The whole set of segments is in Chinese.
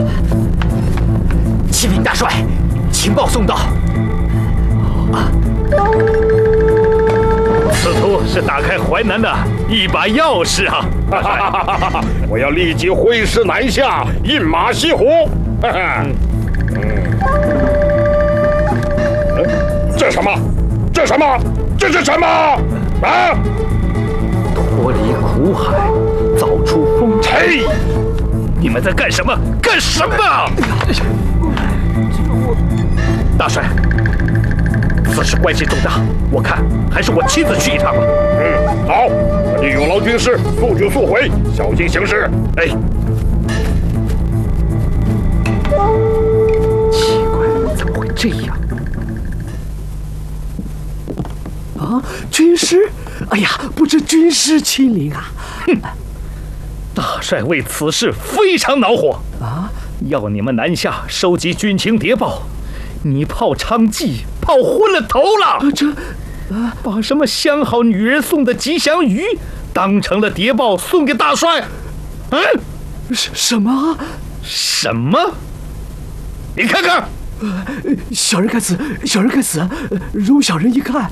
启禀大帅，情报送到。 此图是打开淮南的一把钥匙啊！ 我要立即挥师南下，饮马西湖。这什么？这什么？这是什么？啊！ 脱离苦海，早出风尘。 嘿！ 你们在干什么？干什么？大帅，此事关系重大，我看还是我亲自去一趟吧。 好，本地有劳军师，速去速回，小心行事。 哎，奇怪，怎么会这样？ 啊，军师！哎呀，不知军师亲临啊！ 大帅为此事非常恼火啊， 要你们南下收集军情谍报。你炮娼妓炮昏了头了！把什么相好女人送的吉祥鱼当成了谍报送给大帅？ 什么？ 什么？你看看！ 小人该死，小人该死！容小人一看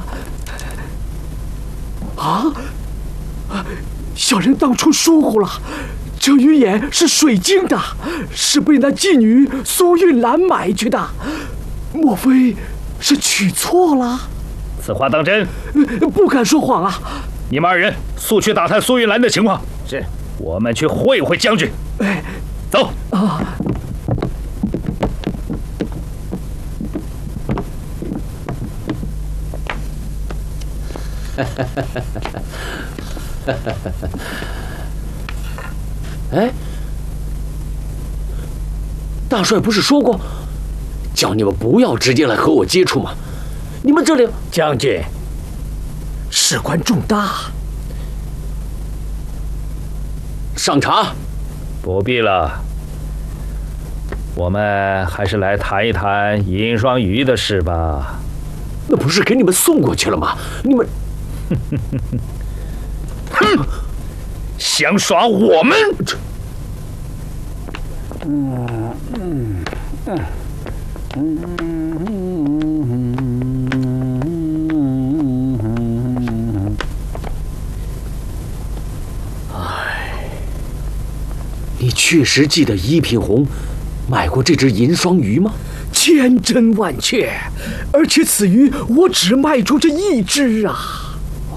小人当初疏忽了，这鱼眼是水晶的，是被那妓女苏韵兰买去的，莫非是取错了？ 此话当真？ 不敢说谎啊！ 你们二人速去打探苏韵兰的情况。是，我们去会会将军。 哎， 走啊！ 哎，大帅不是说过，叫你们不要直接来和我接触吗？你们这里， 将军， 事关重大， 上茶。 不必了，我们还是来谈一谈银双鱼的事吧。 那不是给你们送过去了吗？你们， 哼！想耍我们？ 你确实记得一品红买过这只银双鱼吗？ 千真万确，而且此鱼我只卖出这一只啊！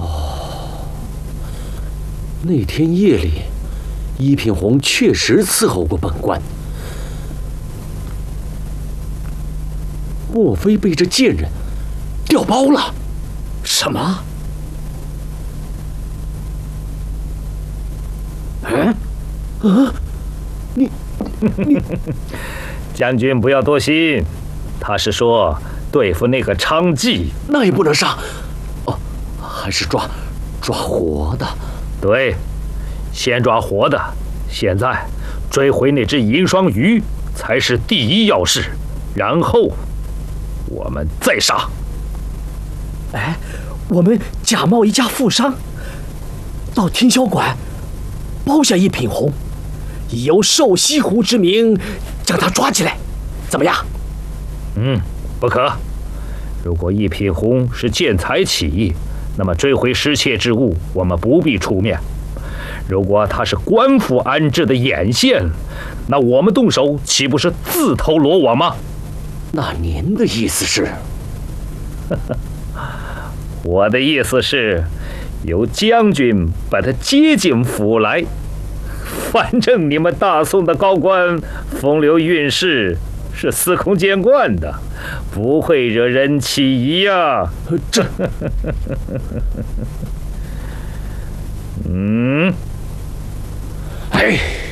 那天夜里，一品红确实伺候过本官。莫非被这贱人调包了？ 什么？你将军不要多心，他是说对付那个娼妓， 那也不能杀。哦，还是抓活的。 对，先抓活的。现在追回那只银双鱼才是第一要事，然后我们再杀。 哎，我们假冒一家富商，到听销馆包下一品红，以由瘦西湖之名将他抓起来，怎么样？ 不可。如果一品红是见财起意，那么追回失窃之物，我们不必出面。如果他是官府安置的眼线，那我们动手岂不是自投罗网吗？ 那您的意思是？ 我的意思是，由将军把他接进府来。反正你们大宋的高官风流韵事是司空见惯的，不会惹人起疑呀。 这， 哎。